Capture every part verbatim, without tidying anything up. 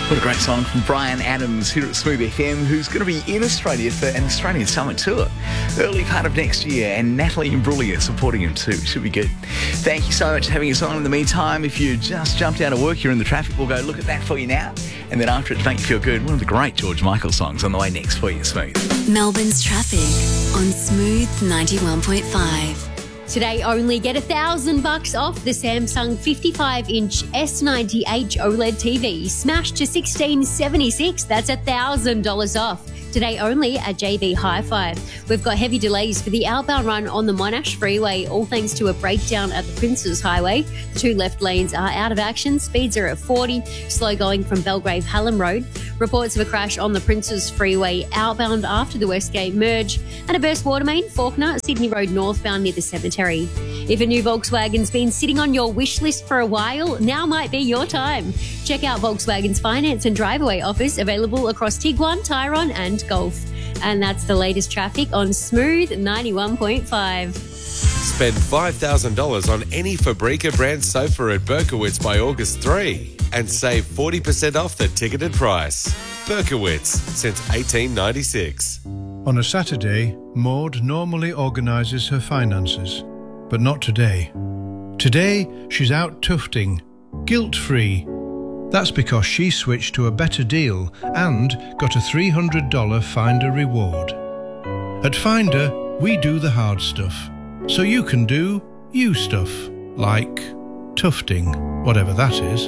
What a great song from Brian Adams here at Smooth F M, who's going to be in Australia for an Australian Summer Tour early part of next year, and Natalie Imbruglia supporting him too. Should be good. Thank you so much for having us on. In the meantime, if you just jumped out of work, you're in the traffic, we'll go look at that for you now. And then after it, to make you feel good, one of the great George Michael songs on the way next for you, Smooth. Melbourne's traffic on Smooth ninety-one point five. Today only, get a thousand bucks off the Samsung fifty-five inch S ninety H OLED T V, smashed to sixteen seventy-six. That's a thousand dollars off. Today only at J B Hi-Fi. We've got heavy delays for the outbound run on the Monash Freeway, all thanks to a breakdown at the Princes Highway. The two left lanes are out of action. Speeds are at forty. Slow going from Belgrave Hallam Road. Reports of a crash on the Princes Freeway outbound after the Westgate merge. And a burst water main, Faulkner, Sydney Road northbound near the cemetery. If a new Volkswagen's been sitting on your wish list for a while, now might be your time. Check out Volkswagen's finance and drive-away offers available across Tiguan, Tyrone and Golf. And that's the latest traffic on Smooth ninety-one point five. Spend five thousand dollars on any Fabrica brand sofa at Berkowitz by August third and save forty percent off the ticketed price. Berkowitz, since eighteen ninety-six. On a Saturday, Maud normally organises her finances, but not today. Today, she's out tufting, guilt-free. That's because she switched to a better deal and got a three hundred dollars Finder reward. At Finder, we do the hard stuff, so you can do you stuff, like tufting, whatever that is.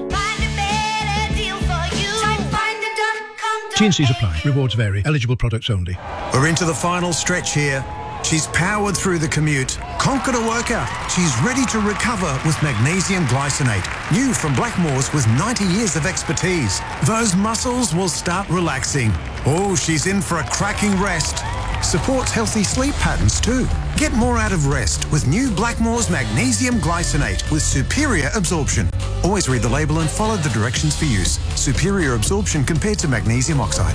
T and C's apply. Rewards vary. Eligible products only. We're into the final stretch here. She's powered through the commute, conquered a workout. She's ready to recover with magnesium glycinate. New from Blackmores with ninety years of expertise. Those muscles will start relaxing. Oh, she's in for a cracking rest. Supports healthy sleep patterns too. Get more out of rest with new Blackmores magnesium glycinate with superior absorption. Always read the label and follow the directions for use. Superior absorption compared to magnesium oxide.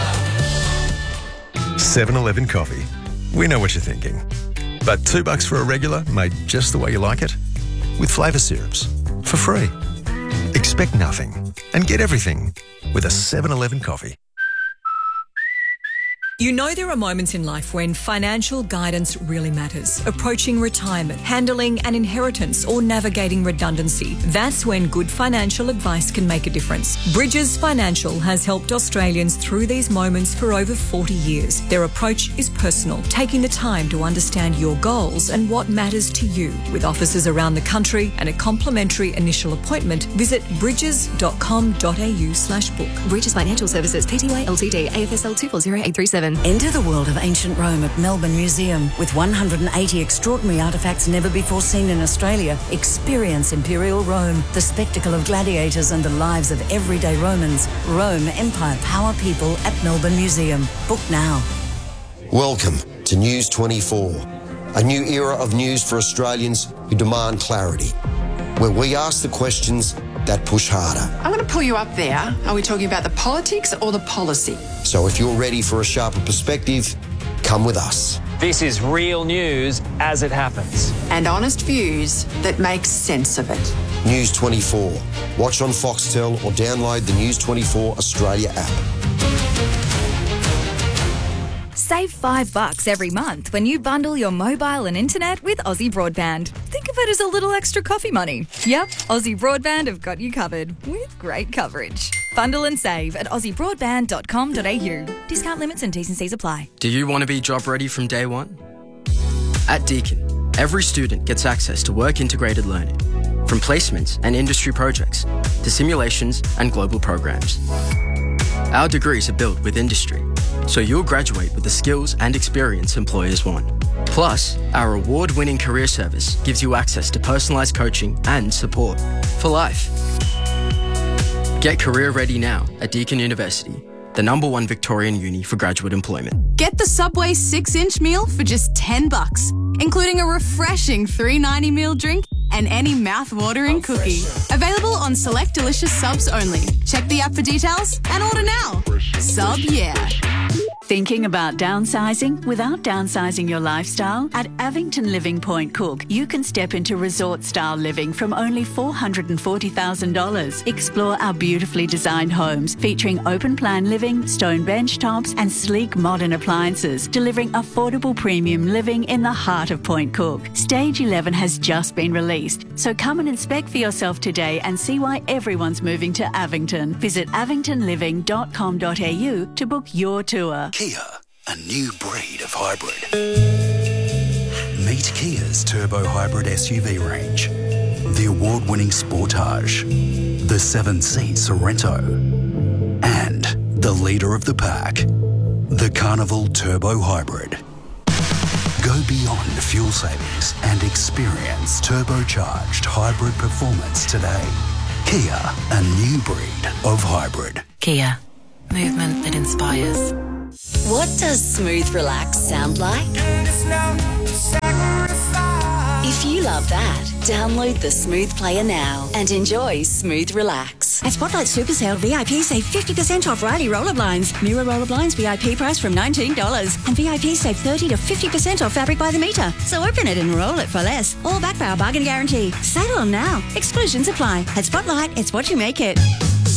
seven eleven coffee. We know what you're thinking. But two bucks for a regular made just the way you like it? With flavour syrups. For free. Expect nothing and get everything with a seven eleven coffee. You know there are moments in life when financial guidance really matters. Approaching retirement, handling an inheritance or navigating redundancy. That's when good financial advice can make a difference. Bridges Financial has helped Australians through these moments for over forty years. Their approach is personal, taking the time to understand your goals and what matters to you. With offices around the country and a complimentary initial appointment, visit bridges.com.au slash book. Bridges Financial Services, Pty Ltd, A F S L two four zero eight three seven. Enter the world of ancient Rome at Melbourne Museum. With one hundred eighty extraordinary artefacts never before seen in Australia, experience Imperial Rome, the spectacle of gladiators and the lives of everyday Romans. Rome, Empire, Power, People at Melbourne Museum. Book now. Welcome to News twenty-four, a new era of news for Australians who demand clarity, where we ask the questions that push harder. I'm going to pull you up there. Are we talking about the politics or the policy? So if you're ready for a sharper perspective, come with us. This is real news as it happens. And honest views that make sense of it. News twenty-four. Watch on Foxtel or download the News twenty-four Australia app. Save five bucks every month when you bundle your mobile and internet with Aussie Broadband. Think of it as a little extra coffee money. Yep, Aussie Broadband have got you covered with great coverage. Bundle and save at aussie broadband dot com dot a u. Discount limits and T's and C's apply. Do you want to be job ready from day one? At Deakin, every student gets access to work-integrated learning, from placements and industry projects to simulations and global programs. Our degrees are built with industry, so you'll graduate with the skills and experience employers want. Plus, our award-winning career service gives you access to personalised coaching and support for life. Get career ready now at Deakin University, the number one Victorian uni for graduate employment. Get the Subway six inch meal for just ten bucks, including a refreshing three ninety meal drink and any mouth-watering cookie. Available on select delicious subs only. Check the app for details and order now. Sub yeah. Thinking about downsizing without downsizing your lifestyle? At Avington Living Point Cook, you can step into resort-style living from only four hundred forty thousand dollars. Explore our beautifully designed homes featuring open-plan living, stone bench tops and sleek modern appliances, delivering affordable premium living in the heart of Point Cook. Stage eleven has just been released, so come and inspect for yourself today and see why everyone's moving to Avington. Visit avington living dot com dot a u to book your tour. Kia, a new breed of hybrid. Meet Kia's turbo hybrid S U V range. The award-winning Sportage, the seven-seat Sorento, and the leader of the pack, the Carnival Turbo Hybrid. Go beyond fuel savings and experience turbocharged hybrid performance today. Kia, a new breed of hybrid. Kia, movement that inspires. What does Smooth Relax sound like? If you love that, download the Smooth Player now and enjoy Smooth Relax. At Spotlight Super Sale, V I P save fifty percent off Riley roller blinds. Mirror roller blinds V I P price from nineteen dollars. And V I P save thirty to fifty percent off fabric by the metre. So open it and roll it for less. All backed by our bargain guarantee. Sale on now. Exclusions apply. At Spotlight, it's what you make it.